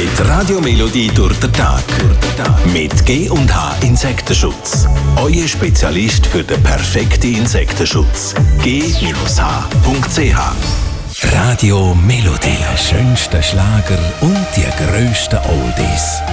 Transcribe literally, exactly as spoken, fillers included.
mit Radio Melodie durch den Tag. Mit G und H Insektenschutz. Euer Spezialist für den perfekten Insektenschutz. G H Punkt C H. Radio Melodie. Die schönsten Schlager und die grössten Oldies.